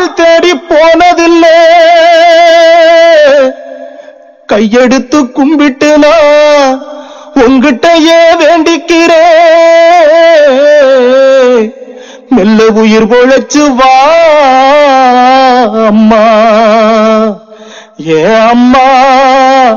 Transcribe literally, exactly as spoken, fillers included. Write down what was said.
தேடி போனதில்லை, கையெடுத்து கும்பிட்டு நான் உங்கிட்டயே வேண்டிக்கிறேன், மெல்ல உயிர் பொழைச்சு வா அம்மா, ஏ அம்மா.